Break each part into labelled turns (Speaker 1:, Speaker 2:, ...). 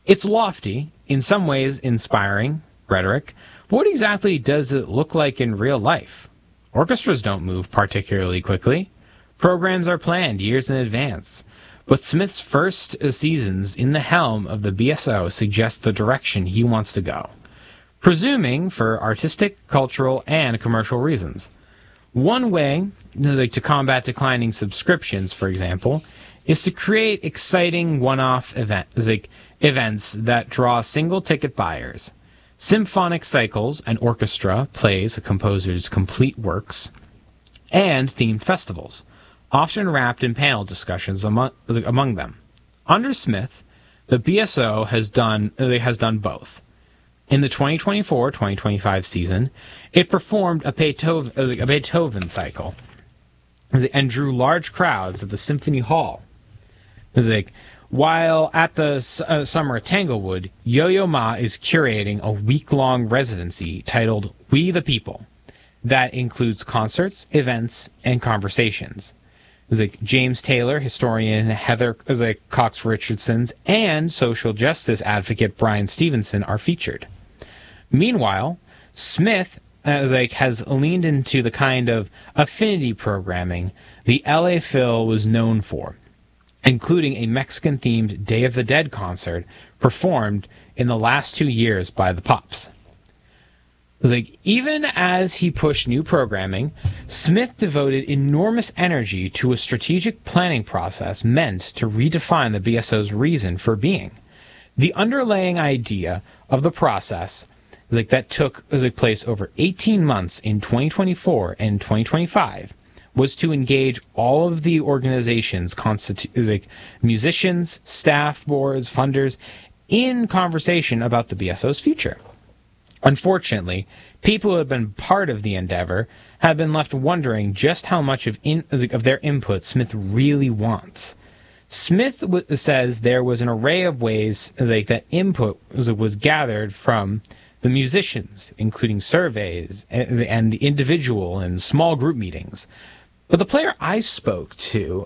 Speaker 1: It's lofty, in some ways inspiring, rhetoric, but what exactly does it look like in real life? Orchestras don't move particularly quickly. Programs are planned years in advance. But Smith's first seasons in the helm of the BSO suggest the direction he wants to go, presuming for artistic, cultural, and commercial reasons. One way to combat declining subscriptions, for example, is to create exciting one-off events that draw single-ticket buyers. Symphonic cycles, an orchestra plays a composer's complete works, and themed festivals, often wrapped in panel discussions among them. Under Smith, the BSO has done both. In the 2024-2025 season, it performed a Beethoven cycle and drew large crowds at the Symphony Hall. While at the Summer at Tanglewood, Yo-Yo Ma is curating a week-long residency titled We the People that includes concerts, events, and conversations. James Taylor, historian Heather Cox Richardson, and social justice advocate Brian Stevenson are featured. Meanwhile, Smith has leaned into the kind of affinity programming the LA Phil was known for, including a Mexican-themed Day of the Dead concert performed in the last 2 years by the Pops. Even as he pushed new programming, Smith devoted enormous energy to a strategic planning process meant to redefine the BSO's reason for being. The underlying idea of the process that took place over 18 months in 2024 and 2025 was to engage all of the organizations, musicians, staff, boards, funders, in conversation about the BSO's future. Unfortunately, people who have been part of the endeavor have been left wondering just how much of their input Smith really wants. Smith says there was an array of ways that input was gathered from the musicians, including surveys and the individual and small group meetings. But the player I spoke to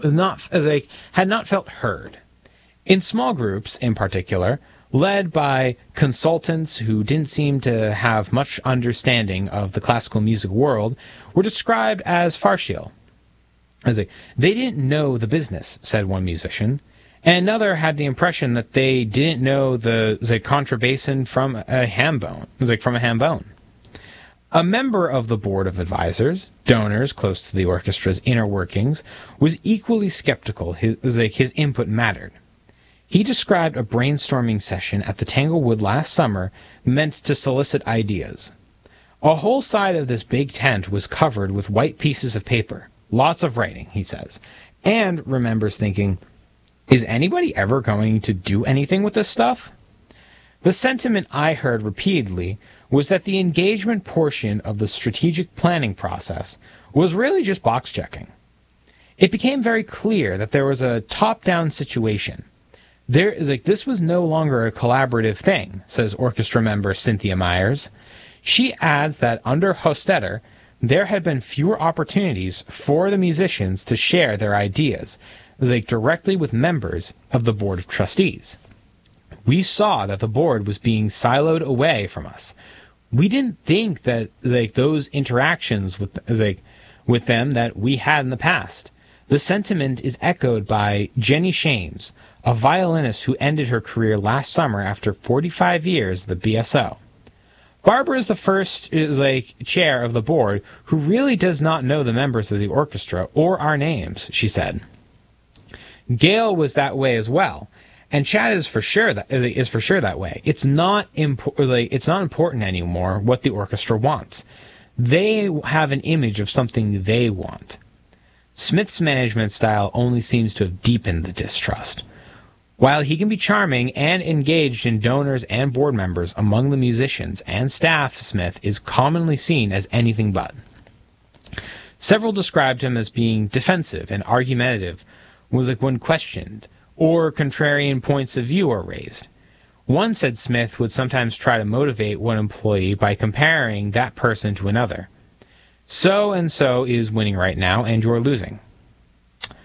Speaker 1: had not felt heard. In small groups, in particular, led by consultants who didn't seem to have much understanding of the classical music world, were described as farcical. They didn't know the business, said one musician, and another had the impression that they didn't know the contrabass from a ham bone. A member of the board of advisors, donors close to the orchestra's inner workings, was equally skeptical his input mattered. He described a brainstorming session at the Tanglewood last summer meant to solicit ideas. A whole side of this big tent was covered with white pieces of paper, lots of writing, he says, and remembers thinking, is anybody ever going to do anything with this stuff? The sentiment I heard repeatedly was that the engagement portion of the strategic planning process was really just box checking. It became very clear that there was a top-down situation. This was no longer a collaborative thing, says orchestra member Cynthia Myers. She adds that under Hostetter, there had been fewer opportunities for the musicians to share their ideas, directly with members of the Board of Trustees. We saw that the board was being siloed away from us. We didn't think that those interactions with them that we had in the past. The sentiment is echoed by Jenny Shames, a violinist who ended her career last summer after 45 years at the BSO. Barbara is the first chair of the board who really does not know the members of the orchestra or our names, she said. Gail was that way as well, and Chad is for sure that way. It's not important anymore what the orchestra wants. They have an image of something they want. Smith's management style only seems to have deepened the distrust. While he can be charming and engaged in donors and board members among the musicians and staff, Smith is commonly seen as anything but. Several described him as being defensive and argumentative when questioned, or contrarian points of view are raised. One said Smith would sometimes try to motivate one employee by comparing that person to another. So-and-so is winning right now, and you're losing.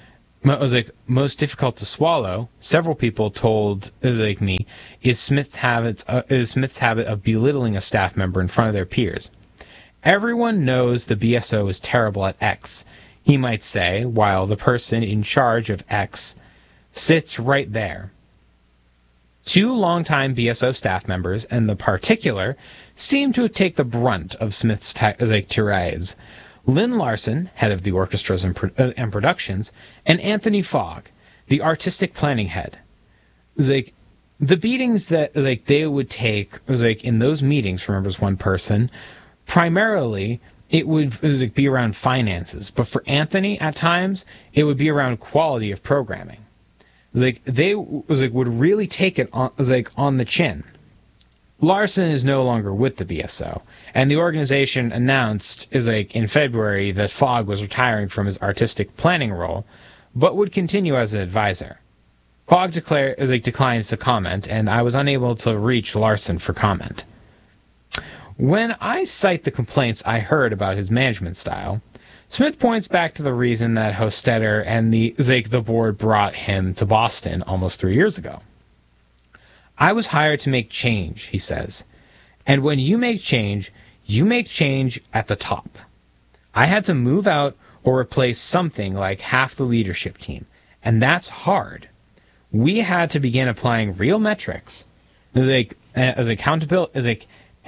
Speaker 1: was like most difficult to swallow, several people told me, is Smith's habit of belittling a staff member in front of their peers. Everyone knows the BSO is terrible at X, he might say, while the person in charge of X sits right there. Two longtime BSO staff members, in the particular, seem to take the brunt of Smith's tirades. Lynn Larson, head of the orchestras and productions, and Anthony Fogg, the artistic planning head. The beatings that they would take in those meetings, remember, as one person, primarily it would be around finances, but for Anthony at times it would be around quality of programming. They would really take it on the chin. Larson is no longer with the BSO, and the organization announced in February that Fogg was retiring from his artistic planning role, but would continue as an advisor. Fogg declines to comment, and I was unable to reach Larson for comment. When I cite the complaints I heard about his management style, Smith points back to the reason that Hostetter and the board brought him to Boston almost 3 years ago. I was hired to make change, he says. And when you make change at the top. I had to move out or replace something like half the leadership team, and that's hard. We had to begin applying real metrics as accountability,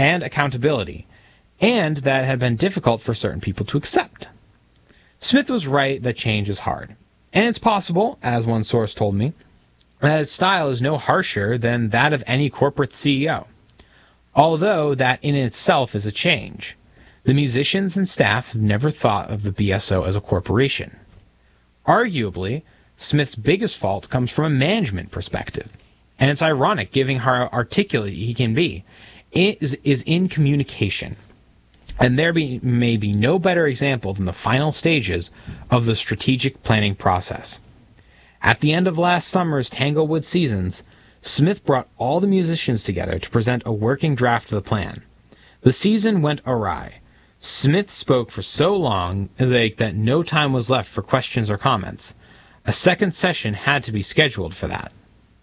Speaker 1: and that had been difficult for certain people to accept. Smith was right that change is hard, and it's possible, as one source told me, that his style is no harsher than that of any corporate CEO. Although that in itself is a change. The musicians and staff have never thought of the BSO as a corporation. Arguably, Smith's biggest fault comes from a management perspective, and it's ironic given how articulate he can be, is in communication. And there may be no better example than the final stages of the strategic planning process. At the end of last summer's Tanglewood Seasons, Smith brought all the musicians together to present a working draft of the plan. The season went awry. Smith spoke for so long that no time was left for questions or comments. A second session had to be scheduled for that.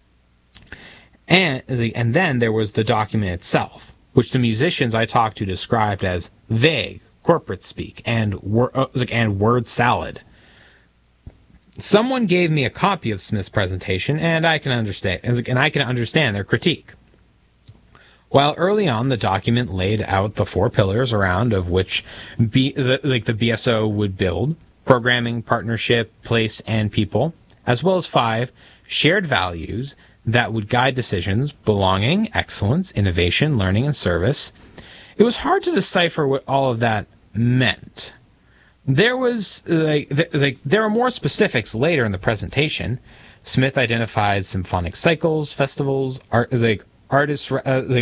Speaker 1: And then there was the document itself, which the musicians I talked to described as vague, corporate speak, and word salad. Someone gave me a copy of Smith's presentation, and I can understand their critique. While early on the document laid out the 4 pillars around of which the BSO would build: programming, partnership, place, and people, as well as 5 shared values that would guide decisions: belonging, excellence, innovation, learning, and service. It was hard to decipher what all of that meant. There are more specifics later in the presentation. Smith identified symphonic cycles, festivals, artist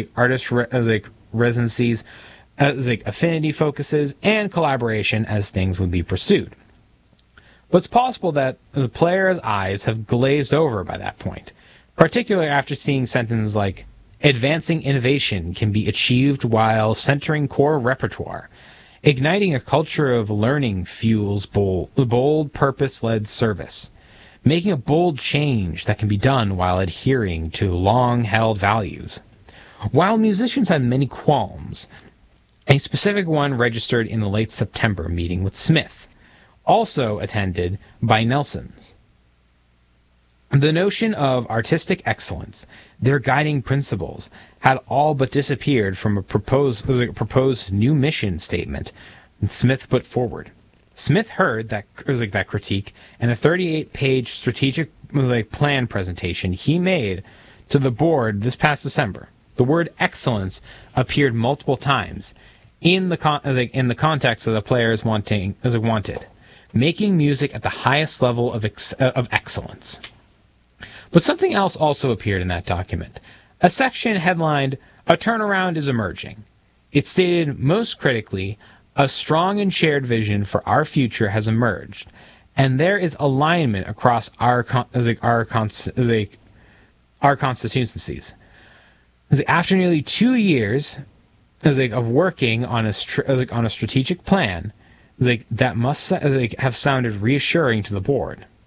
Speaker 1: residencies, affinity focuses, and collaboration as things would be pursued. But it's possible that the player's eyes have glazed over by that point, particularly after seeing sentences like, advancing innovation can be achieved while centering core repertoire. Igniting a culture of learning fuels bold purpose-led service. Making a bold change that can be done while adhering to long-held values. While musicians had many qualms, a specific one registered in the late September meeting with Smith, also attended by Nelson's. The notion of artistic excellence, their guiding principles, had all but disappeared from a proposed new mission statement Smith put forward. Smith heard that critique in a 38-page strategic plan presentation he made to the board this past December. The word excellence appeared multiple times in the context of the players wanted, making music at the highest level of excellence. But something else also appeared in that document. A section headlined, "A Turnaround is Emerging." It stated, most critically, "A strong and shared vision for our future has emerged, and there is alignment across our constituencies." After nearly 2 years of working on a strategic plan, that must have sounded reassuring to the board.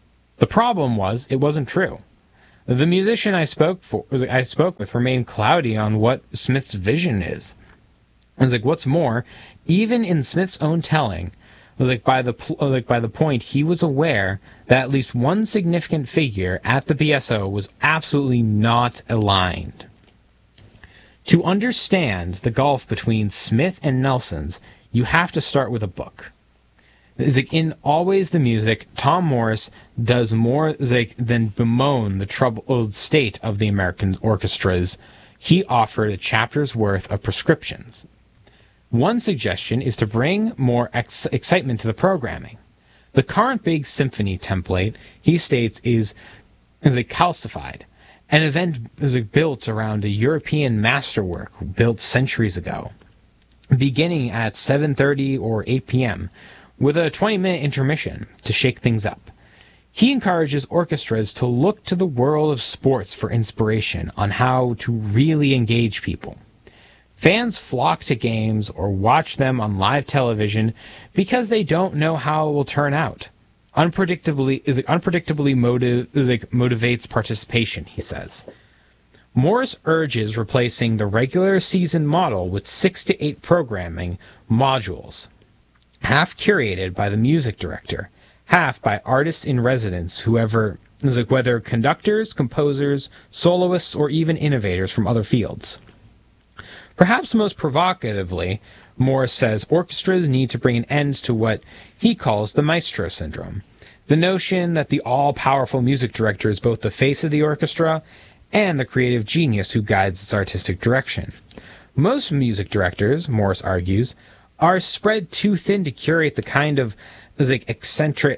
Speaker 1: The problem was it wasn't true. The musician I spoke with remained cloudy on what Smith's vision is. I was like, what's more, even in Smith's own telling, by the point he was aware that at least one significant figure at the BSO was absolutely not aligned. To understand the gulf between Smith and Nelson's, you have to start with a book. In Always the Music, Tom Morris does more than bemoan the troubled state of the American orchestras. He offered a chapter's worth of prescriptions. One suggestion is to bring more excitement to the programming. The current big symphony template, he states, is calcified. An event built around a European masterwork built centuries ago, beginning at 7:30 or 8 p.m., with a 20-minute intermission to shake things up. He encourages orchestras to look to the world of sports for inspiration on how to really engage people. Fans flock to games or watch them on live television because they don't know how it will turn out. Unpredictably motivates participation, he says. Morris urges replacing the regular season model with 6 to 8 programming modules, half curated by the music director, half by artists in residence, whether conductors, composers, soloists, or even innovators from other fields. Perhaps most provocatively, Morris says orchestras need to bring an end to what he calls the maestro syndrome, the notion that the all-powerful music director is both the face of the orchestra and the creative genius who guides its artistic direction. Most music directors, Morris argues, are spread too thin to curate the kind of eccentric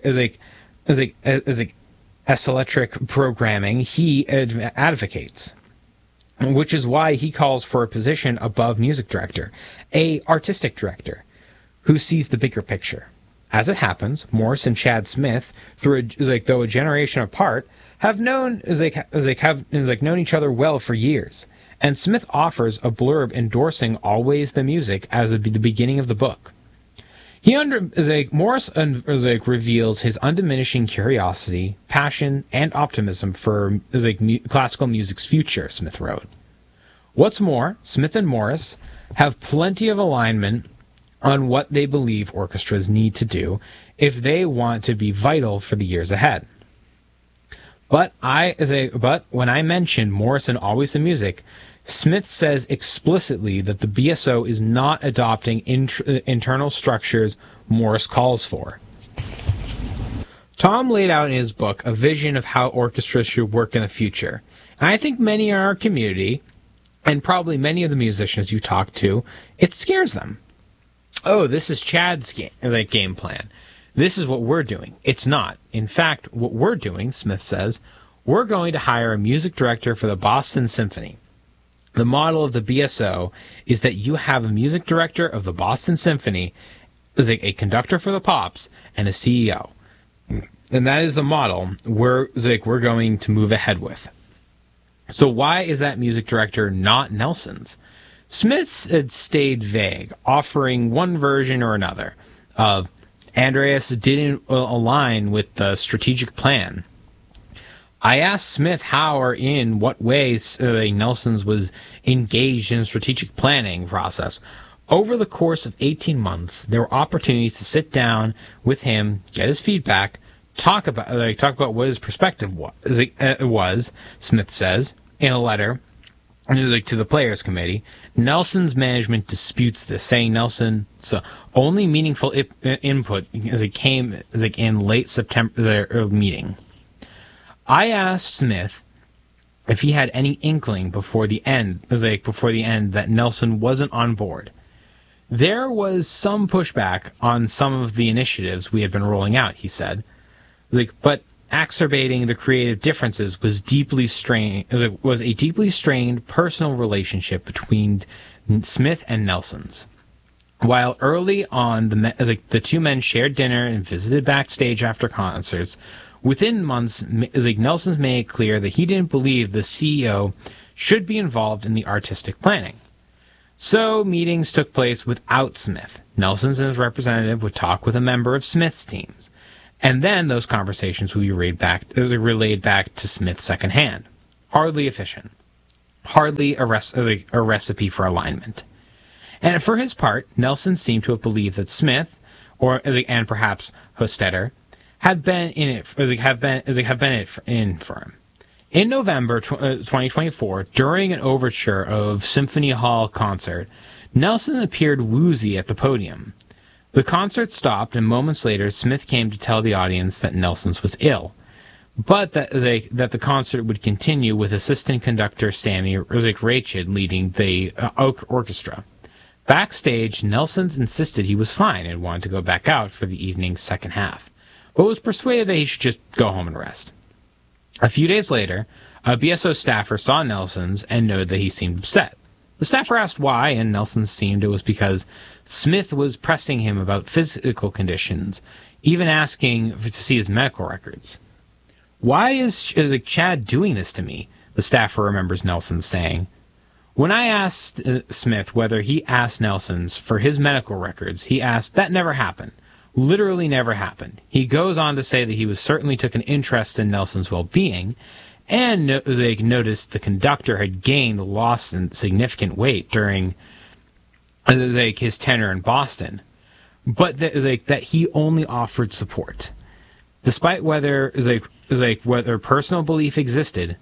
Speaker 1: programming he advocates, which is why he calls for a position above music director, a artistic director, who sees the bigger picture. As it happens, Morris and Chad Smith, though a generation apart, have known known each other well for years. And Smith offers a blurb endorsing Always the Music as the beginning of the book. Morris reveals his undiminishing curiosity, passion, and optimism for classical music's future, Smith wrote. What's more, Smith and Morris have plenty of alignment on what they believe orchestras need to do if they want to be vital for the years ahead. But when I mentioned Morris and Always the Music, Smith says explicitly that the BSO is not adopting internal structures Morris calls for. Tom laid out in his book a vision of how orchestras should work in the future. And I think many in our community, and probably many of the musicians you talk to, it scares them. Oh, this is Chad's game plan. This is what we're doing. It's not. In fact, what we're doing, Smith says, we're going to hire a music director for the Boston Symphony. The model of the BSO is that you have a music director of the Boston Symphony, a conductor for the Pops, and a CEO. And that is the model we're going to move ahead with. So why is that music director not Nelson's? Smith's had stayed vague, offering one version or another of Andreas didn't align with the strategic plan. I asked Smith how or in what ways Nelson's was engaged in the strategic planning process. Over the course of 18 months, there were opportunities to sit down with him, get his feedback, talk about what his perspective was, Smith says, in a letter to the Players Committee. Nelson's management disputes this, saying Nelson's only meaningful input came in late September meeting. I asked Smith if he had any inkling before the end that Nelson wasn't on board. There was some pushback on some of the initiatives we had been rolling out, he said. But exacerbating the creative differences was a deeply strained personal relationship between Smith and Nelson's. While early on the two men shared dinner and visited backstage after concerts, within months, Nelson's made it clear that he didn't believe the CEO should be involved in the artistic planning. So meetings took place without Smith. Nelson's and his representative would talk with a member of Smith's teams. And then those conversations will be relayed back to Smith secondhand. Hardly efficient. Hardly a recipe for alignment. And for his part, Nelson seemed to have believed that Smith, and perhaps Hostetter, had been in for him. In November 2024, during an overture of Symphony Hall concert, Nelson appeared woozy at the podium. The concert stopped, and moments later, Smith came to tell the audience that Nelson's was ill, but that the concert would continue with assistant conductor Sammy Rachid leading the orchestra. Backstage, Nelson insisted he was fine and wanted to go back out for the evening's second half, but was persuaded that he should just go home and rest. A few days later, a BSO staffer saw Nelson's and noted that he seemed upset. The staffer asked why, and Nelson seemed it was because Smith was pressing him about physical conditions, even asking to see his medical records. "Why is Chad doing this to me?" the staffer remembers Nelson saying. When I asked Smith whether he asked Nelson's for his medical records, he asked, "That never happened. Literally never happened." He goes on to say that he certainly took an interest in Nelson's well-being, and noticed the conductor had lost significant weight during his tenure in Boston, but that he only offered support, despite whether personal belief existed.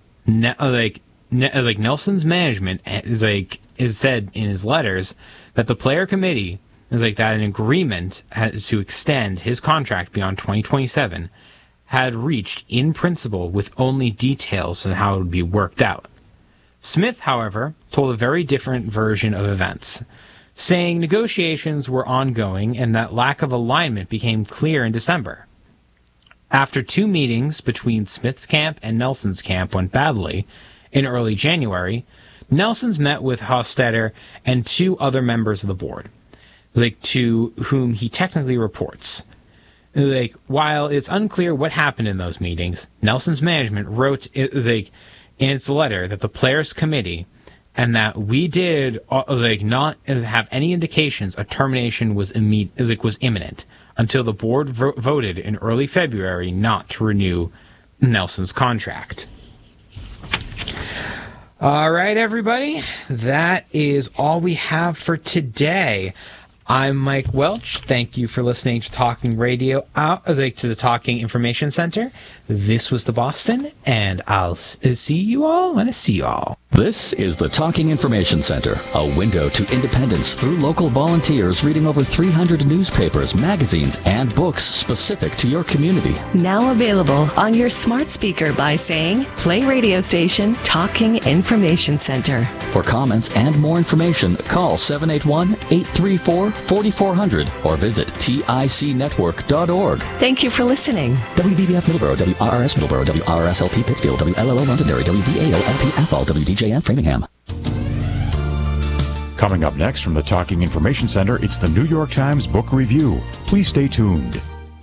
Speaker 1: Nelson's management is said in his letters that the player committee that an agreement to extend his contract beyond 2027 had reached in principle, with only details on how it would be worked out. Smith, however, told a very different version of events, saying negotiations were ongoing and that lack of alignment became clear in December. After 2 meetings between Smith's camp and Nelson's camp went badly, in early January, Nelson's met with Hostetter and 2 other members of the board, to whom he technically reports. While it's unclear what happened in those meetings, Nelson's management wrote in its letter that the players' committee and that we did not have any indications a termination was imminent until the board voted in early February not to renew Nelson's contract. All right, everybody, that is all we have for today. I'm Mike Welch. Thank you for listening to Talking Radio, to the Talking Information Center. This was the Boston, and I'll see you all when I see you all.
Speaker 2: This is the Talking Information Center, a window to independence through local volunteers reading over 300 newspapers, magazines, and books specific to your community.
Speaker 3: Now available on your smart speaker by saying, "Play radio station Talking Information Center."
Speaker 2: For comments and more information, call 781-834-4400 or visit ticnetwork.org.
Speaker 3: Thank you for listening.
Speaker 2: WVBF Middleborough, WRRS Middleborough, WRSLP Pittsfield, WLLO Londonderry, WVAO-LP Athol, WDJN Framingham.
Speaker 4: Coming up next from the Talking Information Center, it's the New York Times Book Review. Please stay tuned.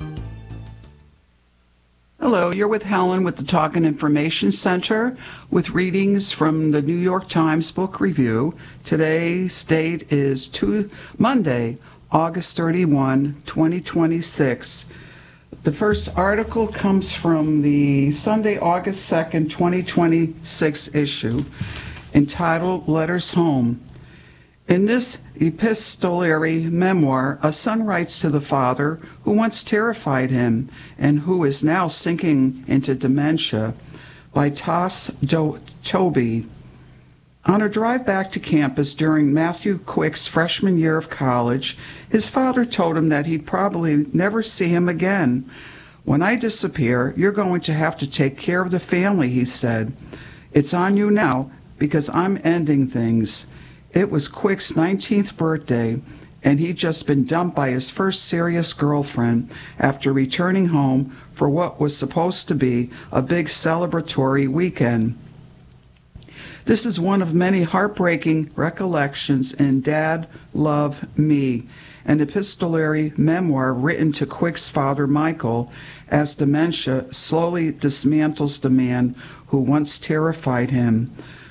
Speaker 5: Hello, you're with Helen with the Talking Information Center with readings from the New York Times Book Review. Today's date is Monday, August 31, 2026. The first article comes from the Sunday, August 2nd, 2026 issue, entitled Letters Home. In this epistolary memoir, a son writes to the father who once terrified him and who is now sinking into dementia, by Tas Toby. On a drive back to campus during Matthew Quick's freshman year of college, his father told him that he'd probably never see him again. "When I disappear, you're going to have to take care of the family," he said. "It's on you now, because I'm ending things." It was Quick's 19th birthday, and he'd just been dumped by his first serious girlfriend after returning home for what was supposed to be a big celebratory weekend. This is one of many heartbreaking recollections in Dad, Love, Me, an epistolary memoir written to Quick's father, Michael, as dementia slowly dismantles the man who once terrified him.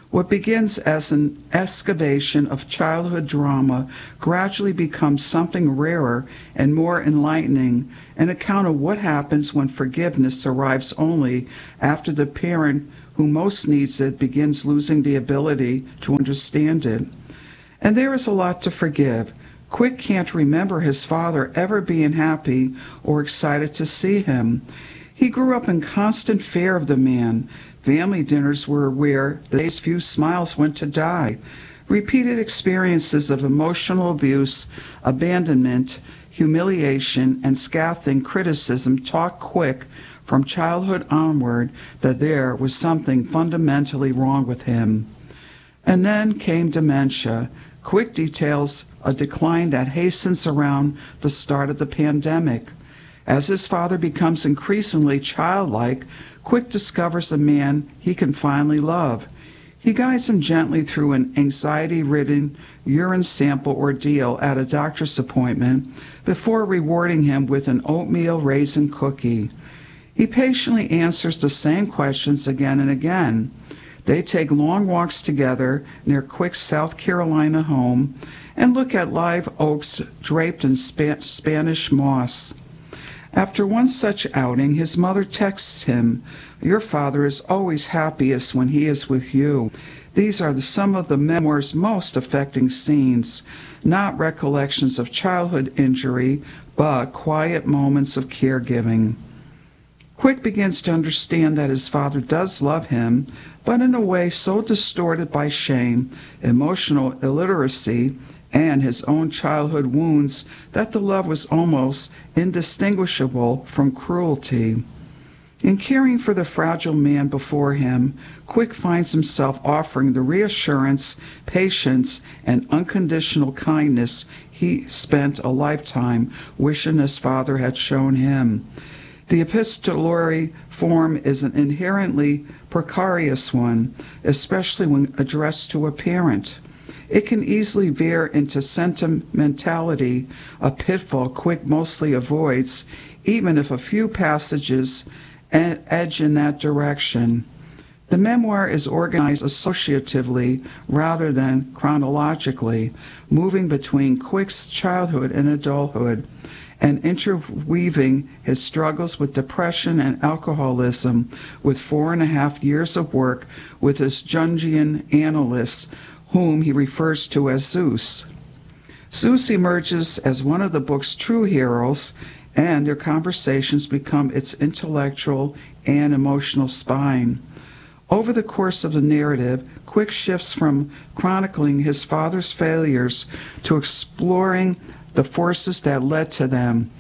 Speaker 5: What begins as an excavation of childhood drama gradually becomes something rarer and more enlightening, an account of what happens when forgiveness arrives only after the parent who most needs it begins losing the ability to understand it. And there is a lot to forgive. Quick can't remember his father ever being happy or excited to see him. He grew up in constant fear of the man. Family dinners were where the day's few smiles went to die. Repeated experiences of emotional abuse, abandonment, humiliation, and scathing criticism taught Quick from childhood onward that there was something fundamentally wrong with him. And then came dementia. Quick details a decline that hastens around the start of the pandemic. As his father becomes increasingly childlike, Quick discovers a man he can finally love. He guides him gently through an anxiety-ridden urine sample ordeal at a doctor's appointment before rewarding him with an oatmeal raisin cookie. He patiently answers the same questions again and again. They take long walks together near Quick's South Carolina home and look at live oaks draped in Spanish moss. After one such outing, his mother texts him, "Your father is always happiest when he is with you." These are some of the memoir's most affecting scenes, not recollections of childhood injury, but quiet moments of caregiving. Quick begins to understand that his father does love him, but in a way so distorted by shame, emotional illiteracy, and his own childhood wounds that the love was almost indistinguishable from cruelty. In caring for the fragile man before him, Quick finds himself offering the reassurance, patience, and unconditional kindness he spent a lifetime wishing his father had shown him. The epistolary form is an inherently precarious one, especially when addressed to a parent. It can easily veer into sentimentality, a pitfall Quick mostly avoids, even if a few passages edge in that direction. The memoir is organized associatively rather than chronologically, moving between Quick's childhood and adulthood, and interweaving his struggles with depression and alcoholism with 4.5 years of work with his Jungian analyst, whom he refers to as Zeus. Zeus emerges as one of the book's true heroes, and their conversations become its intellectual and emotional spine. Over the course of the narrative, Quick shifts from chronicling his father's failures to exploring the forces that led to them.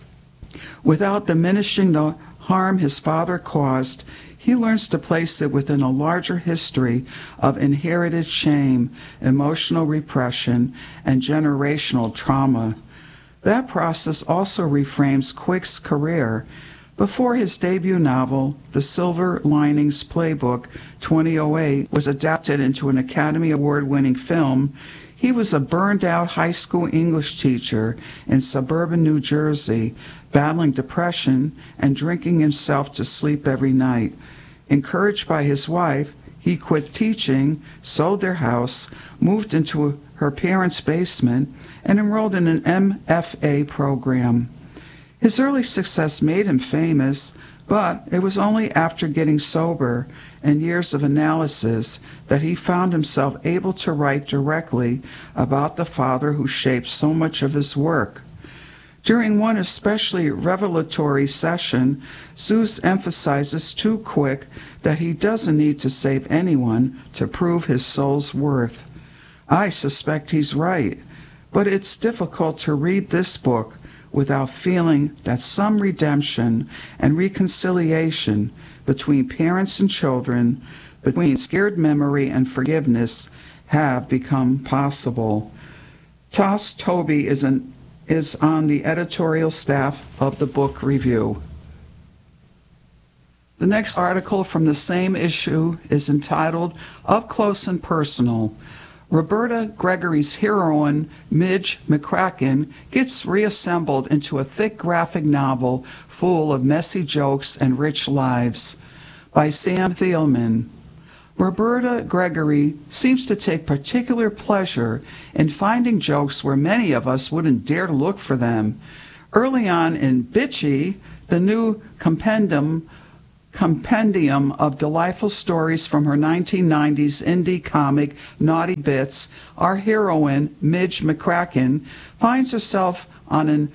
Speaker 5: Without diminishing the harm his father caused, he learns to place it within a larger history of inherited shame, emotional repression, and generational trauma. That process also reframes Quick's career. Before his debut novel, The Silver Linings Playbook 2008, was adapted into an Academy Award-winning film, he was a burned-out high school English teacher in suburban New Jersey, battling depression and drinking himself to sleep every night. Encouraged by his wife, he quit teaching, sold their house, moved into her parents' basement, and enrolled in an MFA program. His early success made him famous, but it was only after getting sober and years of analysis that he found himself able to write directly about the father who shaped so much of his work. During one especially revelatory session, Zeus emphasizes to Quick that he doesn't need to save anyone to prove his soul's worth. I suspect he's right, but it's difficult to read this book without feeling that some redemption and reconciliation between parents and children, between scared memory and forgiveness, have become possible. Tas Toby is on the editorial staff of the Book Review. The next article from the same issue is entitled Up Close and Personal. Roberta Gregory's heroine, Midge McCracken, gets reassembled into a thick graphic novel full of messy jokes and rich lives. By Sam Thielman. Roberta Gregory seems to take particular pleasure in finding jokes where many of us wouldn't dare to look for them. Early on in Bitchy, the new compendium of delightful stories from her 1990s indie comic Naughty Bits, our heroine, Midge McCracken, finds herself on an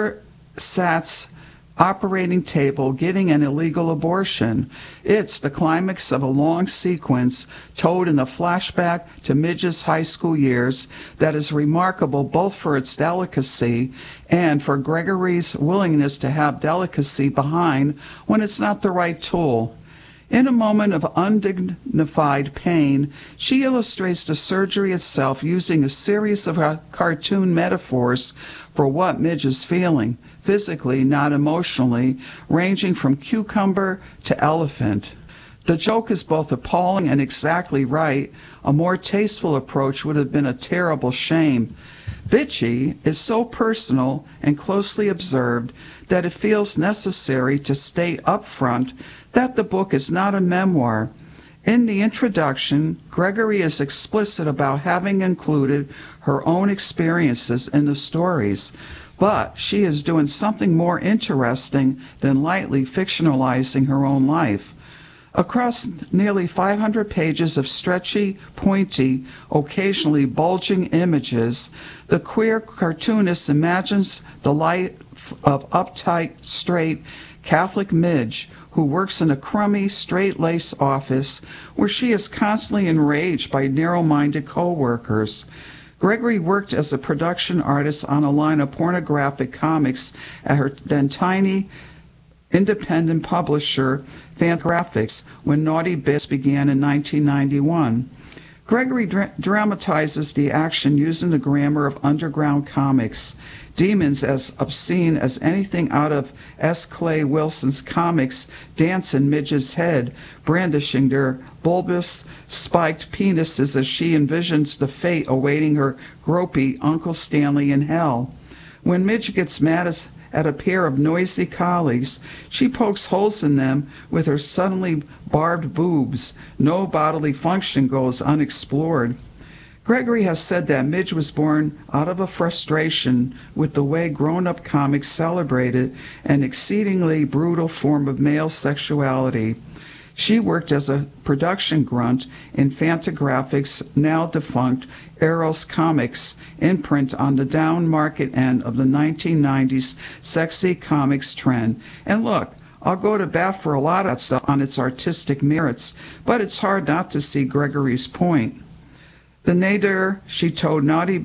Speaker 5: ersatz operating table getting an illegal abortion. It's the climax of a long sequence told in a flashback to Midge's high school years that is remarkable both for its delicacy and for Gregory's willingness to have delicacy behind when it's not the right tool. In a moment of undignified pain, she illustrates the surgery itself using a series of cartoon metaphors for what Midge is feeling, physically, not emotionally, ranging from cucumber to elephant. The joke is both appalling and exactly right. A more tasteful approach would have been a terrible shame. Bitchy is so personal and closely observed that it feels necessary to state up front that the book is not a memoir. In the introduction, Gregory is explicit about having included her own experiences in the stories, but she is doing something more interesting than lightly fictionalizing her own life. Across nearly 500 pages of stretchy, pointy, occasionally bulging images, the queer cartoonist imagines the life of uptight, straight Catholic Midge, who works in a crummy, straight-laced office where she is constantly enraged by narrow-minded co-workers. Gregory worked as a production artist on a line of pornographic comics at her then tiny independent publisher, Fantagraphics, when Naughty Bits began in 1991. Gregory dramatizes the action using the grammar of underground comics. Demons as obscene as anything out of S. Clay Wilson's comics dance in Midge's head, brandishing their bulbous, spiked penises as she envisions the fate awaiting her gropey Uncle Stanley in hell. When Midge gets mad at a pair of noisy colleagues, she pokes holes in them with her suddenly barbed boobs. No bodily function goes unexplored. Gregory has said that Midge was born out of a frustration with the way grown-up comics celebrated an exceedingly brutal form of male sexuality. She worked as a production grunt in Fantagraphics' now-defunct Eros Comics imprint on the down-market end of the 1990s sexy comics trend. And look, I'll go to bat for a lot of that stuff on its artistic merits, but it's hard not to see Gregory's point. The nadir she told Naughty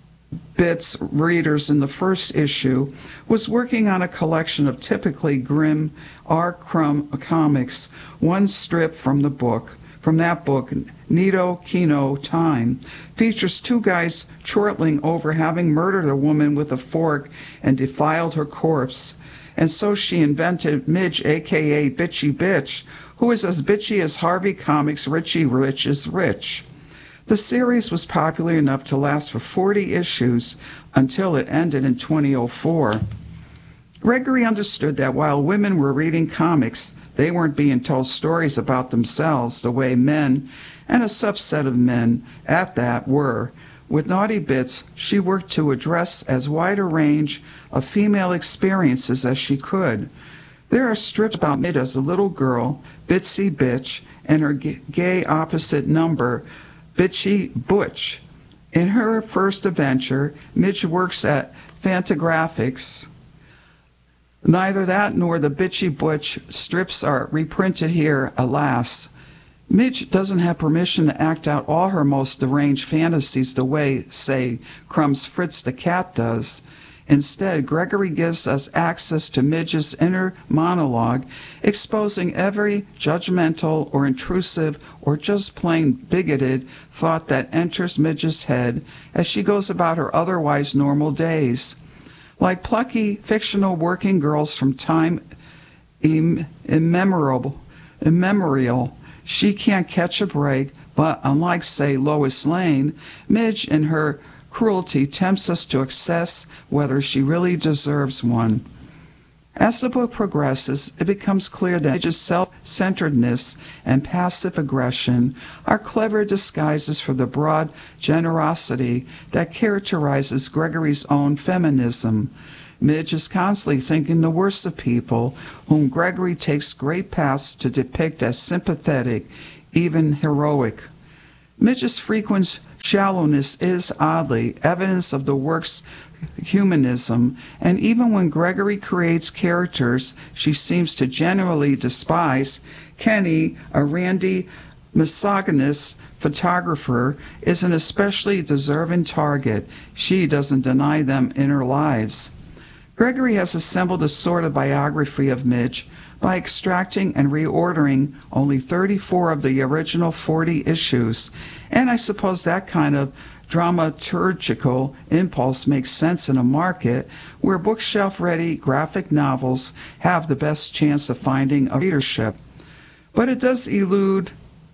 Speaker 5: Bits readers in the first issue was working on a collection of typically grim R. Crumb comics. One strip from that book, Nito Kino Time, features two guys chortling over having murdered a woman with a fork and defiled her corpse. And so she invented Midge, a.k.a. Bitchy Bitch, who is as bitchy as Harvey Comics' Richie Rich is Rich. The series was popular enough to last for 40 issues until it ended in 2004. Gregory understood that while women were reading comics, they weren't being told stories about themselves the way men, and a subset of men at that, were. With Naughty Bits, she worked to address as wide a range of female experiences as she could. There are strips about Midge as a little girl, Bitsy Bitch, and her gay opposite number, Bitchy Butch. In her first adventure, Midge works at Fantagraphics. Neither that nor the Bitchy Butch strips are reprinted here, alas. Midge doesn't have permission to act out all her most deranged fantasies the way, say, Crumb's Fritz the cat does. Instead, Gregory gives us access to Midge's inner monologue, exposing every judgmental or intrusive or just plain bigoted thought that enters Midge's head as she goes about her otherwise normal days. Like plucky fictional working girls from time immemorial, she can't catch a break, but unlike, say, Lois Lane, Midge in her cruelty tempts us to assess whether she really deserves one. As the book progresses, it becomes clear that Midge's self-centeredness and passive aggression are clever disguises for the broad generosity that characterizes Gregory's own feminism. Midge is constantly thinking the worst of people, whom Gregory takes great pains to depict as sympathetic, even heroic. Midge's frequent shallowness is, oddly, evidence of the work's humanism, and even when Gregory creates characters she seems to generally despise, Kenny, a randy, misogynist photographer, is an especially deserving target. She doesn't deny them inner lives. Gregory has assembled a sort of biography of Midge by extracting and reordering only 34 of the original 40 issues, and I suppose that kind of dramaturgical impulse makes sense in a market where bookshelf-ready graphic novels have the best chance of finding a readership. But it does elide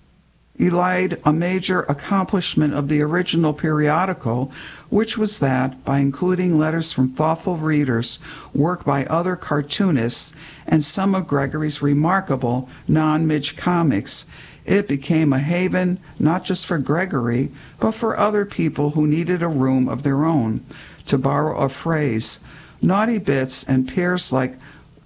Speaker 5: a major accomplishment of the original periodical, which was that, by including letters from thoughtful readers, work by other cartoonists, and some of Gregory's remarkable non-Midge comics, it became a haven not just for Gregory, but for other people who needed a room of their own. To borrow a phrase, Naughty Bits and peers like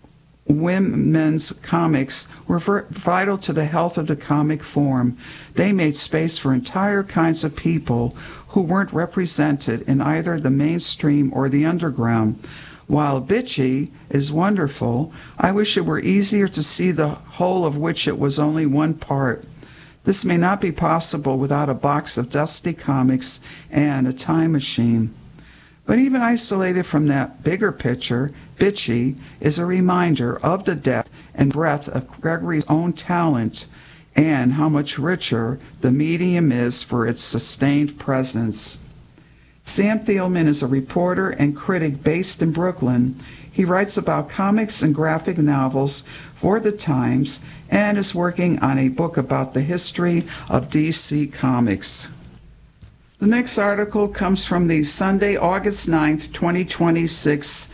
Speaker 5: women's comics were vital to the health of the comic form. They made space for entire kinds of people who weren't represented in either the mainstream or the underground. While bitchy is wonderful, I wish it were easier to see the whole of which it was only one part. This may not be possible without a box of dusty comics and a time machine. But even isolated from that bigger picture, Bitchy is a reminder of the depth and breadth of Gregory's own talent and how much richer the medium is for its sustained presence. Sam Thielman is a reporter and critic based in Brooklyn. He writes about comics and graphic novels for the Times and is working on a book about the history of DC Comics. The next article comes from the Sunday, August 9th, 2026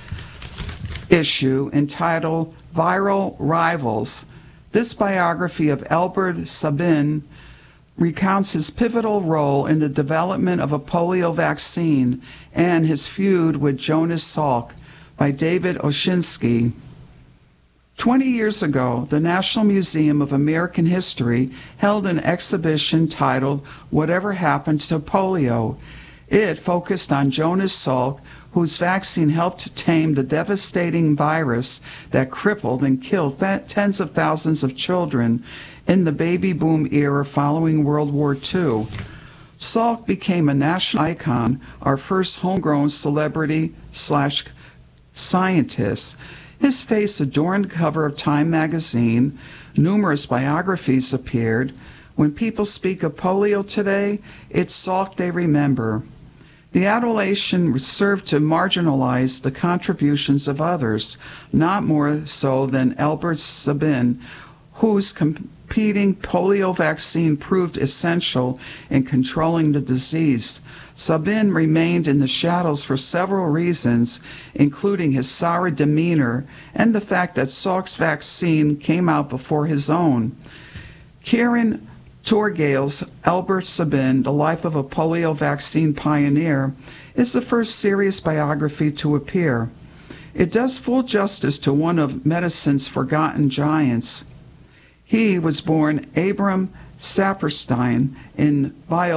Speaker 5: issue entitled Viral Rivals. This biography of Albert Sabin recounts his pivotal role in the development of a polio vaccine and his feud with Jonas Salk by David Oshinsky. 20 years ago, the National Museum of American History held an exhibition titled Whatever Happened to Polio. It focused on Jonas Salk, whose vaccine helped tame the devastating virus that crippled and killed tens of thousands of children in the baby boom era following World War II. Salk became a national icon, our first homegrown celebrity/scientist. His face adorned the cover of Time magazine. Numerous biographies appeared. When people speak of polio today, it's Salk they remember. The adulation served to marginalize the contributions of others, not more so than Albert Sabin, whose competing polio vaccine proved essential in controlling the disease. Sabin remained in the shadows for several reasons, including his sour demeanor and the fact that Salk's vaccine came out before his own. Kieran Torgale's Albert Sabin, The Life of a Polio Vaccine Pioneer, is the first serious biography to appear. It does full justice to one of medicine's forgotten giants. He was born Abram Saperstein in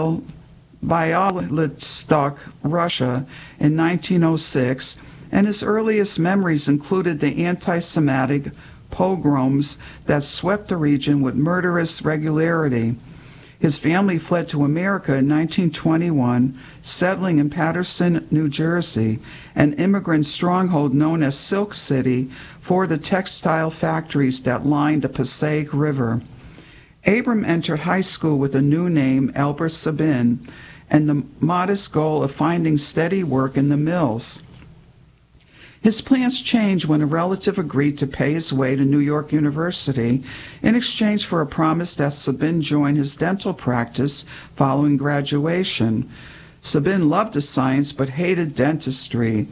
Speaker 5: Bialystok, Russia, in 1906, and his earliest memories included the anti-Semitic pogroms that swept the region with murderous regularity. His family fled to America in 1921, settling in Paterson, New Jersey, an immigrant stronghold known as Silk City for the textile factories that lined the Passaic River. Abram entered high school with a new name, Albert Sabin, and the modest goal of finding steady work in the mills. His plans changed when a relative agreed to pay his way to New York University in exchange for a promise that Sabin join his dental practice following graduation. Sabin loved the science but hated dentistry.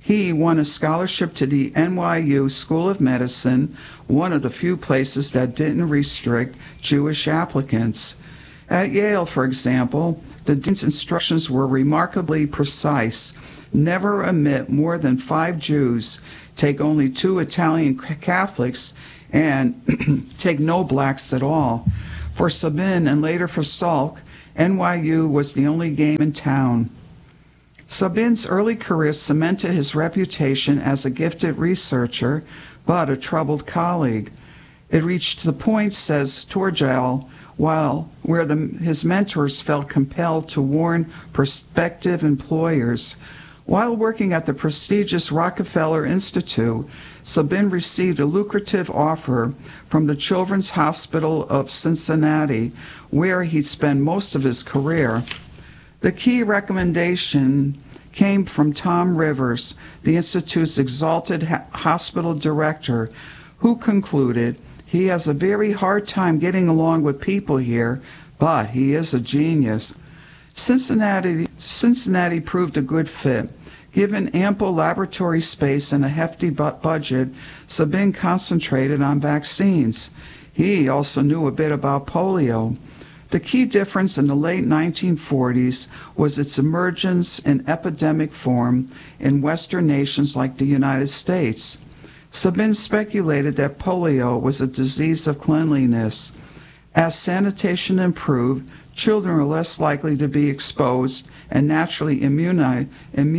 Speaker 5: He won a scholarship to the NYU School of Medicine, one of the few places that didn't restrict Jewish applicants. At Yale, for example, the dean's instructions were remarkably precise. Never admit more than 5 Jews, take only 2 Italian Catholics, and take no blacks at all. For Sabin and later for Salk, NYU was the only game in town. Sabin's early career cemented his reputation as a gifted researcher, but a troubled colleague. It reached the point, says Torgel, where his mentors felt compelled to warn prospective employers. While working at the prestigious Rockefeller Institute, Sabin received a lucrative offer from the Children's Hospital of Cincinnati, where he'd spent most of his career. The key recommendation came from Tom Rivers, the Institute's exalted hospital director, who concluded, "He has a very hard time getting along with people here, but he is a genius." Cincinnati proved a good fit. Given ample laboratory space and a hefty budget, Sabin concentrated on vaccines. He also knew a bit about polio. The key difference in the late 1940s was its emergence in epidemic form in Western nations like the United States. Sabin speculated that polio was a disease of cleanliness. As sanitation improved, children were less likely to be exposed and naturally immunized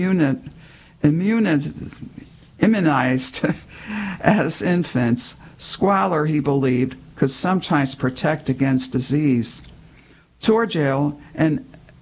Speaker 5: as infants. Squalor, he believed, could sometimes protect against disease. Torgel, an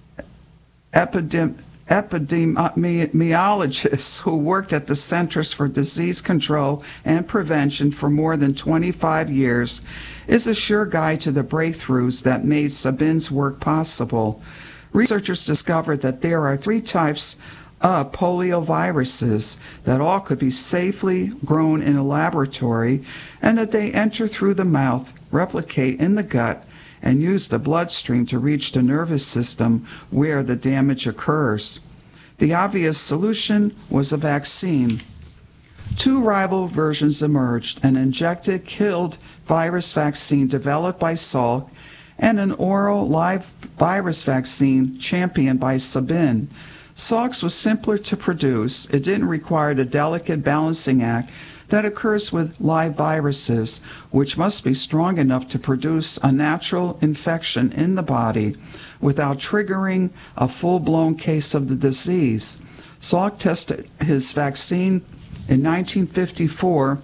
Speaker 5: epidemiologist who worked at the Centers for Disease Control and Prevention for more than 25 years, is a sure guide to the breakthroughs that made Sabin's work possible. Researchers discovered that there are 3 types of polioviruses, that all could be safely grown in a laboratory, and that they enter through the mouth, replicate in the gut, and use the bloodstream to reach the nervous system where the damage occurs. The obvious solution was a vaccine. 2 rival versions emerged, an injected killed virus vaccine developed by Salk and an oral live virus vaccine championed by Sabin. Salk's was simpler to produce. It didn't require the delicate balancing act that occurs with live viruses, which must be strong enough to produce a natural infection in the body without triggering a full-blown case of the disease. Salk tested his vaccine in 1954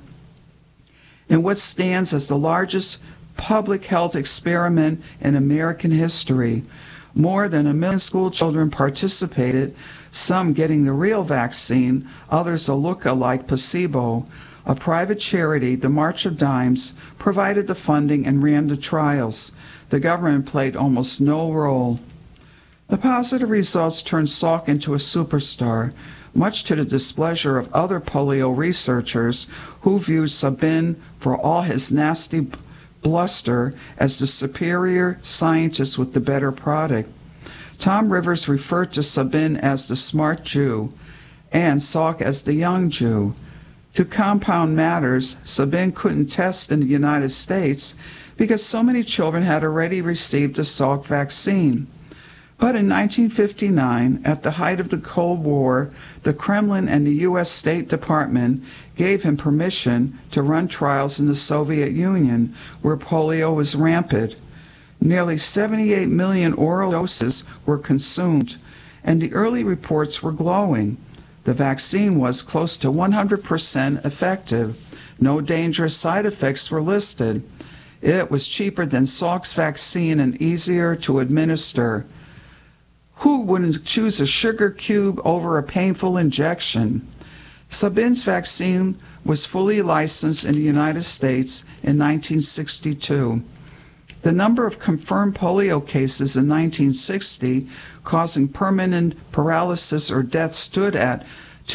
Speaker 5: in what stands as the largest public health experiment in American history. More than 1 million school children participated, some getting the real vaccine, others a look-alike placebo. A private charity, the March of Dimes, provided the funding and ran the trials. The government played almost no role. The positive results turned Salk into a superstar, much to the displeasure of other polio researchers who viewed Sabin, for all his nasty bluster, as the superior scientist with the better product. Tom Rivers referred to Sabin as the smart Jew and Salk as the young Jew. To compound matters, Sabin couldn't test in the United States because so many children had already received the Salk vaccine. But in 1959, at the height of the Cold War, the Kremlin and the U.S. State Department gave him permission to run trials in the Soviet Union, where polio was rampant. Nearly 78 million oral doses were consumed, and the early reports were glowing. The vaccine was close to 100% effective. No dangerous side effects were listed. It was cheaper than Salk's vaccine and easier to administer. Who wouldn't choose a sugar cube over a painful injection? Sabin's vaccine was fully licensed in the United States in 1962. The number of confirmed polio cases in 1960 causing permanent paralysis or death stood at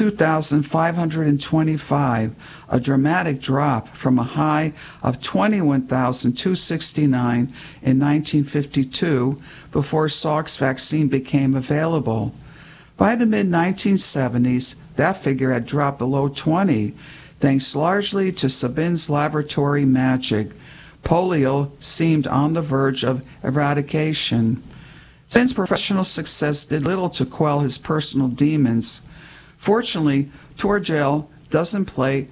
Speaker 5: 2,525, a dramatic drop from a high of 21,269 in 1952 before Salk's vaccine became available. By the mid-1970s, that figure had dropped below 20, thanks largely to Sabin's laboratory magic. Polio seemed on the verge of eradication. Sabin's professional success did little to quell his personal demons. Fortunately, Turgel doesn't play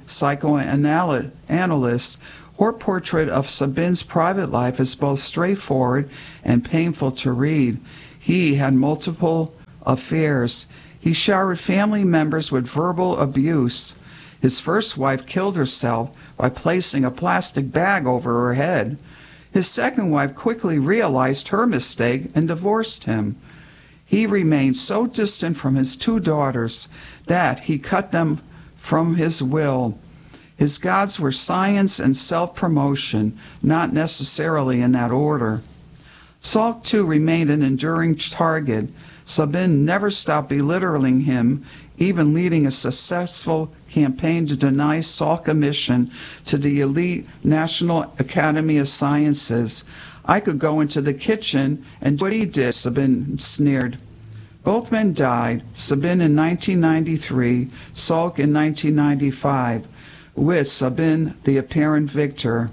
Speaker 5: psychoanalyst. Her portrait of Sabin's private life is both straightforward and painful to read. He had multiple affairs. He showered family members with verbal abuse. His first wife killed herself by placing a plastic bag over her head. His second wife quickly realized her mistake and divorced him. He remained so distant from his two daughters that he cut them from his will. His gods were science and self-promotion, not necessarily in that order. Salk, too, remained an enduring target. Sabin never stopped belittling him, even leading a successful campaign to deny Salk admission to the elite National Academy of Sciences. I could go into the kitchen and do what he did, Sabin sneered. Both men died, Sabin in 1993, Salk in 1995, with Sabin the apparent victor.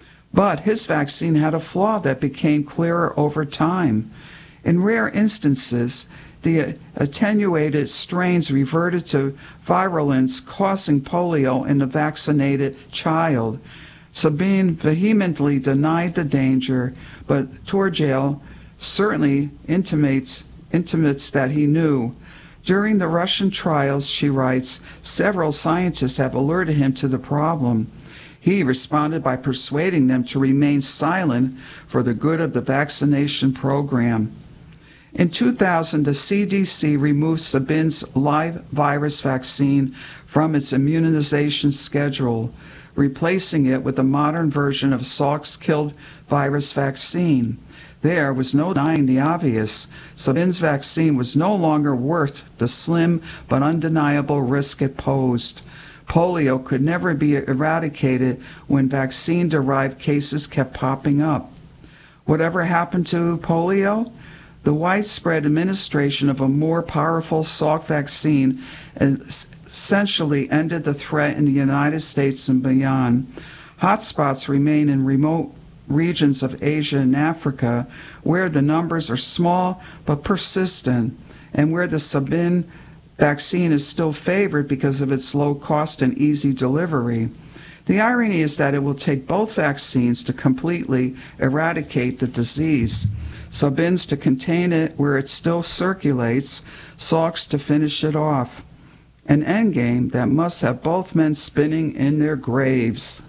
Speaker 5: But his vaccine had a flaw that became clearer over time. In rare instances, the attenuated strains reverted to virulence, causing polio in the vaccinated child. Sabin vehemently denied the danger, but Turgel certainly intimates that he knew. During the Russian trials, she writes, several scientists have alerted him to the problem. He responded by persuading them to remain silent for the good of the vaccination program. In 2000, the CDC removed Sabin's live virus vaccine from its immunization schedule, replacing it with a modern version of Salk's killed virus vaccine. There was no denying the obvious. Sabin's vaccine was no longer worth the slim but undeniable risk it posed. Polio could never be eradicated when vaccine-derived cases kept popping up. Whatever happened to polio? The widespread administration of a more powerful Salk vaccine essentially ended the threat in the United States and beyond. Hotspots remain in remote regions of Asia and Africa, where the numbers are small but persistent, and where the Sabin vaccine is still favored because of its low cost and easy delivery. The irony is that it will take both vaccines to completely eradicate the disease. Sabin's to contain it where it still circulates, Salk's to finish it off. An endgame that must have both men spinning in their graves.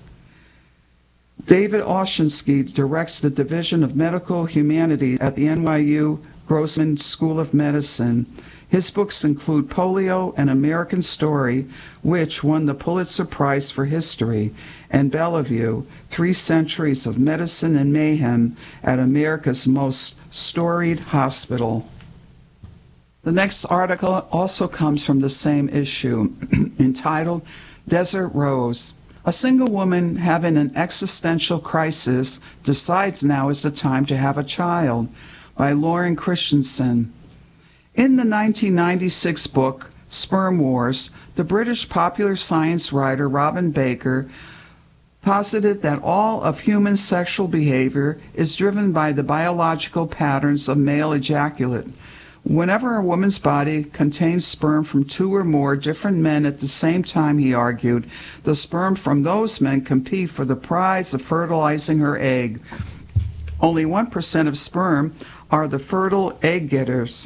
Speaker 5: David Olshansky directs the Division of Medical Humanities at the NYU Grossman School of Medicine. His books include Polio, An American Story, which won the Pulitzer Prize for History, and Bellevue, 3 Centuries of Medicine and Mayhem at America's Most Storied Hospital. The next article also comes from the same issue, entitled Desert Rose. A single woman having an existential crisis decides now is the time to have a child, by Lauren Christensen. In the 1996 book, Sperm Wars, the British popular science writer Robin Baker posited that all of human sexual behavior is driven by the biological patterns of male ejaculate. Whenever a woman's body contains sperm from 2 or more different men at the same time, he argued, the sperm from those men compete for the prize of fertilizing her egg. Only 1% of sperm are the fertile egg getters,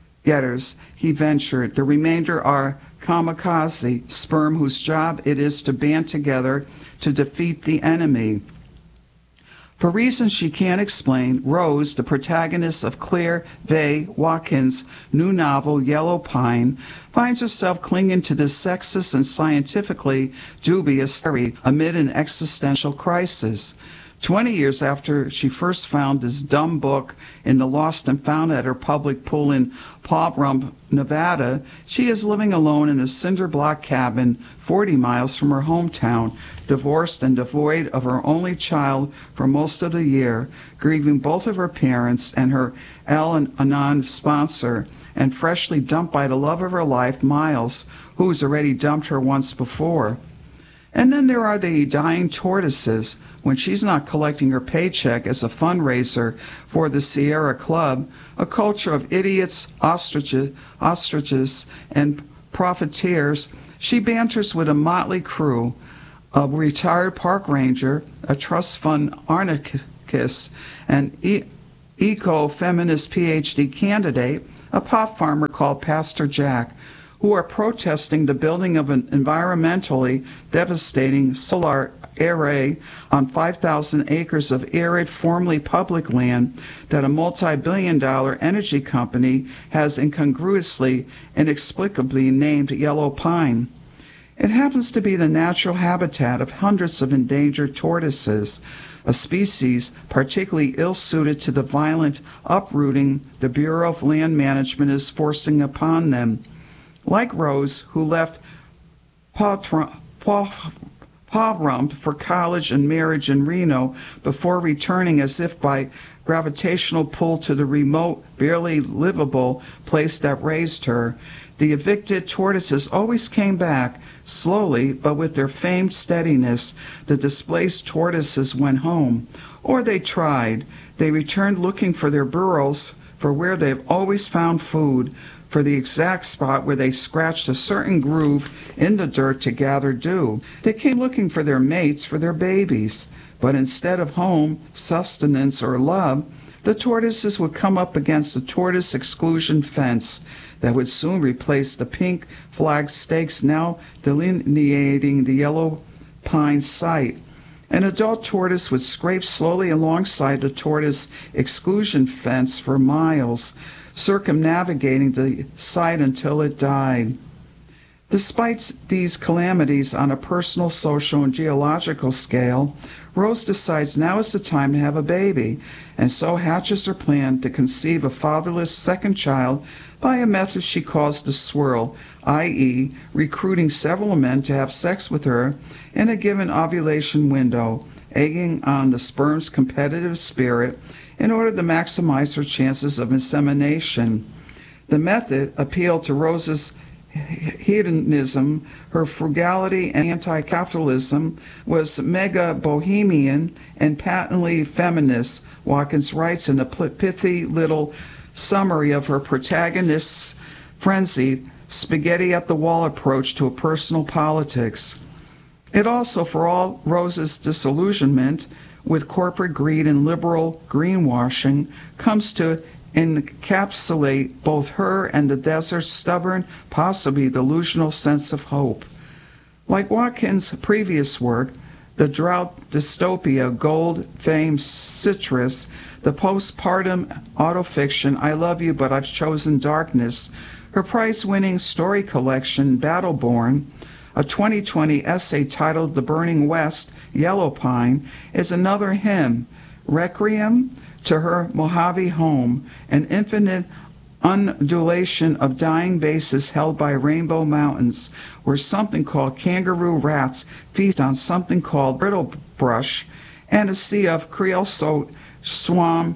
Speaker 5: he ventured. The remainder are kamikaze, sperm whose job it is to band together to defeat the enemy. For reasons she can't explain, Rose, the protagonist of Claire V. Watkins' new novel Yellow Pine, finds herself clinging to this sexist and scientifically dubious theory amid an existential crisis. 20 years after she first found this dumb book in the lost and found at her public pool in Paw Patrol, Nevada, she is living alone in a cinder block cabin 40 miles from her hometown, divorced and devoid of her only child for most of the year, grieving both of her parents and her Al-Anon sponsor, and freshly dumped by the love of her life, Miles, who's already dumped her once before. And then there are the dying tortoises. When she's not collecting her paycheck as a fundraiser for the Sierra Club, a culture of idiots, ostriches, and profiteers, she banters with a motley crew, a retired park ranger, a trust fund anarchist, an eco-feminist PhD candidate, a pot farmer called Pastor Jack, who are protesting the building of an environmentally devastating solar array on 5,000 acres of arid, formerly public land that a multi-billion-dollar energy company has incongruously, inexplicably named Yellow Pine. It happens to be the natural habitat of hundreds of endangered tortoises, a species particularly ill-suited to the violent uprooting the Bureau of Land Management is forcing upon them. Like Rose, who left Pahrump for college and marriage in Reno before returning as if by gravitational pull to the remote, barely livable place that raised her, the evicted tortoises always came back, slowly, but with their famed steadiness. The displaced tortoises went home, or they tried. They returned looking for their burrows, for where they've always found food, for the exact spot where they scratched a certain groove in the dirt to gather dew. They came looking for their mates, for their babies, but instead of home, sustenance, or love, the tortoises would come up against a tortoise exclusion fence that would soon replace the pink flag stakes now delineating the Yellow Pine site. An adult tortoise would scrape slowly alongside the tortoise exclusion fence for miles, circumnavigating the site until it died. Despite these calamities on a personal, social, and geological scale, Rose decides now is the time to have a baby, and so hatches her plan to conceive a fatherless second child by a method she calls the swirl, i.e., recruiting several men to have sex with her in a given ovulation window, egging on the sperm's competitive spirit in order to maximize her chances of insemination. The method appealed to Rose's hedonism, her frugality, and anti-capitalism, was mega bohemian and patently feminist, Watkins writes in a pithy little summary of her protagonist's frenzied, spaghetti-at-the-wall approach to a personal politics. It also, for all Rose's disillusionment with corporate greed and liberal greenwashing, comes to encapsulate both her and the desert's stubborn, possibly delusional sense of hope. Like Watkins' previous work, the drought dystopia Gold famed Citrus, the postpartum autofiction I Love You But I've Chosen Darkness, her prize-winning story collection Battleborn, a 2020 essay titled The Burning West, Yellow Pine, is another hymn, requiem to her Mojave home, an infinite undulation of dying bases held by Rainbow Mountains, where something called kangaroo rats feast on something called brittle brush, and a sea of creosote swarm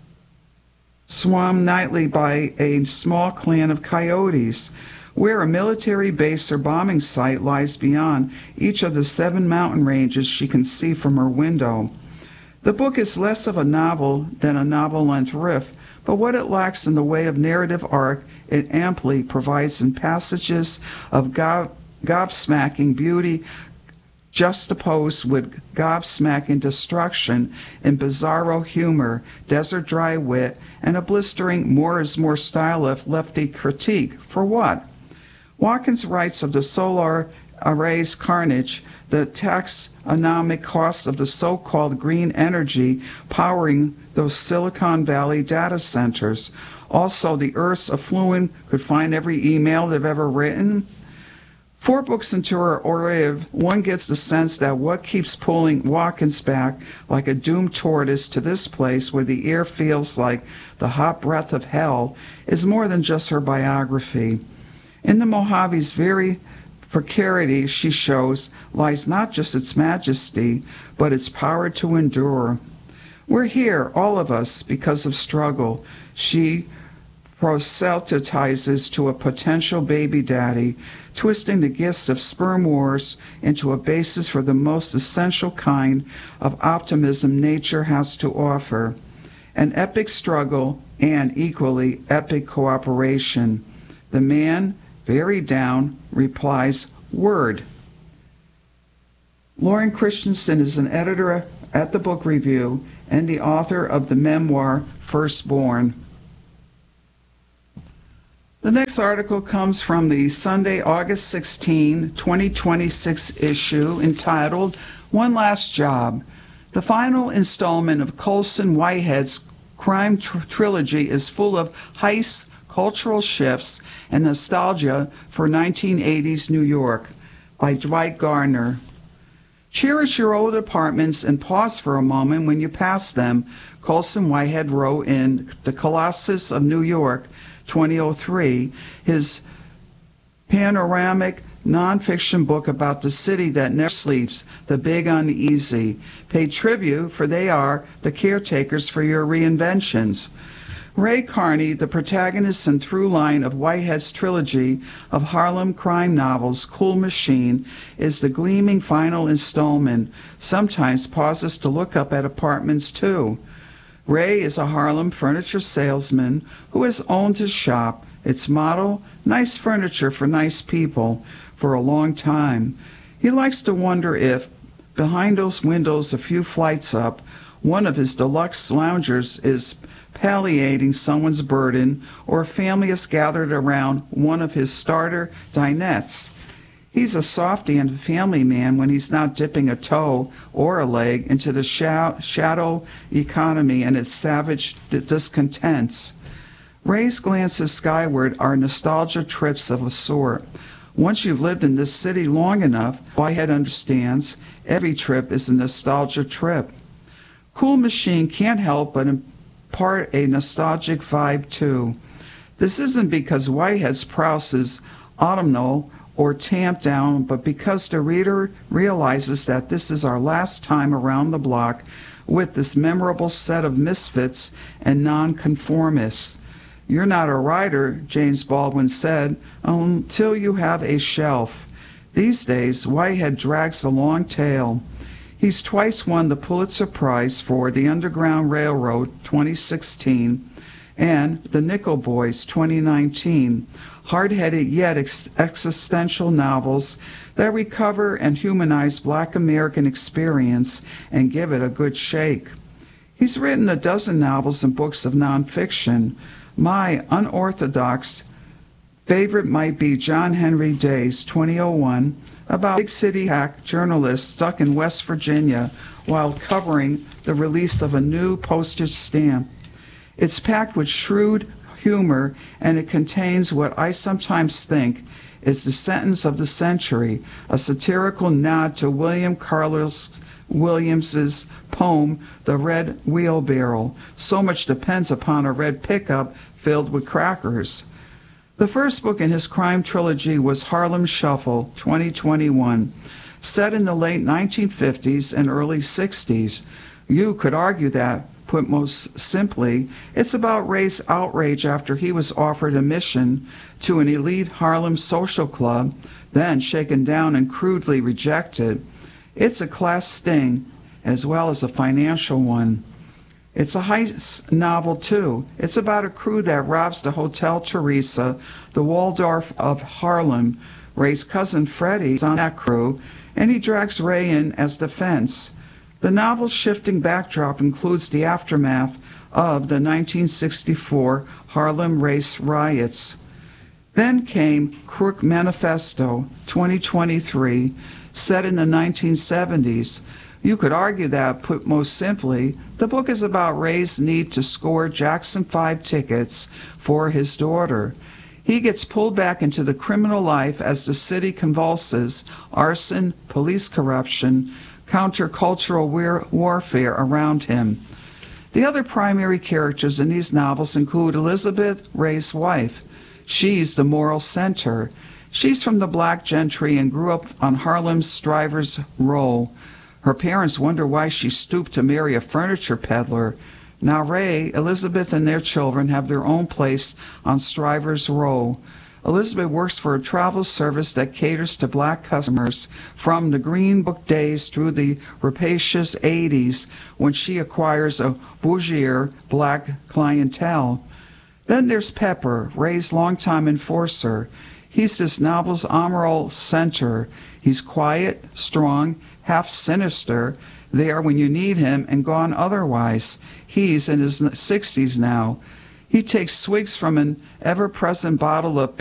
Speaker 5: nightly by a small clan of coyotes, where a military base or bombing site lies beyond each of the 7 mountain ranges she can see from her window. The book is less of a novel than a novel-length riff, but what it lacks in the way of narrative arc, it amply provides in passages of gobsmacking beauty juxtaposed with gobsmacking destruction in bizarro humor, desert dry wit, and a blistering more is more style of lefty critique. For what? Watkins writes of the solar array's carnage, the taxonomic cost of the so-called green energy powering those Silicon Valley data centers. Also, the Earth's affluent could find every email they've ever written. 4 books into her oeuvre, one gets the sense that what keeps pulling Watkins back like a doomed tortoise to this place where the air feels like the hot breath of hell is more than just her biography. In the Mojave's very precarity, she shows, lies not just its majesty, but its power to endure. We're here, all of us, because of struggle. She proselytizes to a potential baby daddy, twisting the gist of sperm wars into a basis for the most essential kind of optimism nature has to offer. An epic struggle and equally epic cooperation. The man, very down, replies, "Word." Lauren Christensen is an editor at the Book Review and the author of the memoir Firstborn. The next article comes from the Sunday, August 16, 2026 issue entitled One Last Job. The final installment of Colson Whitehead's crime trilogy is full of heists, cultural shifts, and nostalgia for 1980s New York by Dwight Gardner. Cherish your old apartments and pause for a moment when you pass them, Colson Whitehead wrote in The Colossus of New York, 2003, his panoramic nonfiction book about the city that never sleeps, the big uneasy. Pay tribute, for they are the caretakers for your reinventions. Ray Carney, the protagonist and through line of Whitehead's trilogy of Harlem crime novels, Cool Machine, is the gleaming final installment, sometimes pauses to look up at apartments too. Ray is a Harlem furniture salesman who has owned his shop, its motto, nice furniture for nice people, for a long time. He likes to wonder if, behind those windows a few flights up, one of his deluxe loungers is palliating someone's burden, or a family is gathered around one of his starter dinettes. He's a softy and family man when he's not dipping a toe or a leg into the shadow economy and its savage discontents. Ray's glances skyward are nostalgia trips of a sort. Once you've lived in this city long enough, Whitehead understands, every trip is a nostalgia trip. Cool Machine can't help but impart a nostalgic vibe too. This isn't because Whitehead's prowess is autumnal or tamped down, but because the reader realizes that this is our last time around the block with this memorable set of misfits and nonconformists. You're not a writer, James Baldwin said, until you have a shelf. These days, Whitehead drags a long tail. He's twice won the Pulitzer Prize for The Underground Railroad, 2016, and The Nickel Boys, 2019, hard-headed yet existential novels that recover and humanize Black American experience and give it a good shake. He's written a dozen novels and books of nonfiction. My unorthodox favorite might be John Henry Days, 2001, about a big city hack journalist stuck in West Virginia while covering the release of a new postage stamp. It's packed with shrewd humor, and it contains what I sometimes think is the sentence of the century, a satirical nod to William Carlos Williams's poem, The Red Wheelbarrow. So much depends upon a red pickup filled with crackers. The first book in his crime trilogy was Harlem Shuffle, 2021, set in the late 1950s and early 60s. You could argue that, put most simply, it's about Ray's outrage after he was offered admission to an elite Harlem social club, then shaken down and crudely rejected. It's a class sting, as well as a financial one. It's a heist novel, too. It's about a crew that robs the Hotel Teresa, the Waldorf of Harlem. Ray's cousin Freddie's on that crew, and he drags Ray in as defense. The novel's shifting backdrop includes the aftermath of the 1964 Harlem race riots. Then came Crook Manifesto, 2023, set in the 1970s. You could argue that, put most simply, the book is about Ray's need to score Jackson 5 tickets for his daughter. He gets pulled back into the criminal life as the city convulses, arson, police corruption, countercultural warfare around him. The other primary characters in these novels include Elizabeth, Ray's wife. She's the moral center. She's from the black gentry and grew up on Harlem's Strivers' Row. Her parents wonder why she stooped to marry a furniture peddler. Now Ray, Elizabeth, and their children have their own place on Strivers Row. Elizabeth works for a travel service that caters to black customers from the Green Book days through the rapacious 80s when she acquires a bourgeois black clientele. Then there's Pepper, Ray's longtime enforcer. He's this novel's amoral center. He's quiet, strong, half sinister, there when you need him and gone otherwise. He's in his 60s now. He takes swigs from an ever-present bottle of